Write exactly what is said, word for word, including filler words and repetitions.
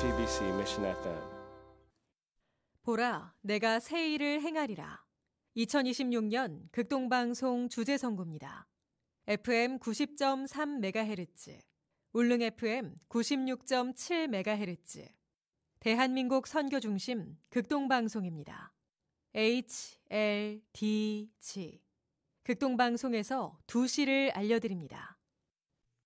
디비씨 Mission 에프엠. 보라, 내가 새 일을 행하리라. 이천이십육 년 극동방송 주제선구입니다. 에프엠 구십 점 삼 메가헤르츠, 울릉 에프엠 구십육 점 칠 메가헤르츠, 대한민국 선교 중심 극동방송입니다. 에이치 엘 디 지, 극동방송에서 두 시를 알려드립니다.